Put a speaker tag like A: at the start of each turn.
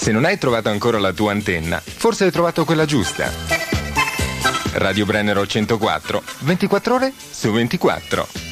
A: Se non hai trovato ancora la tua antenna, forse hai trovato quella giusta. Radio Brennero 104, 24 ore su 24.